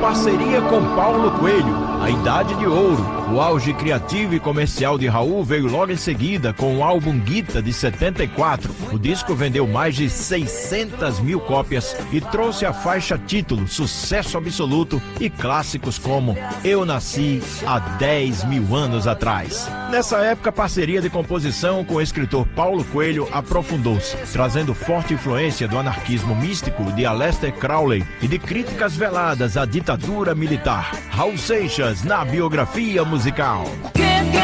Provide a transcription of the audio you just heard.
parceria com Paulo Coelho, A Idade de Ouro. O auge criativo e comercial de Raul veio logo em seguida com o álbum Guita, de 74. O disco vendeu mais de 600 mil cópias e trouxe a faixa título, sucesso absoluto, e clássicos como Eu Nasci há 10 mil anos atrás. Nessa época, a parceria de composição com o escritor Paulo Coelho aprofundou-se, trazendo forte influência do anarquismo místico de Aleister Crowley e de críticas veladas à ditadura militar. Raul Seixas na biografia musical.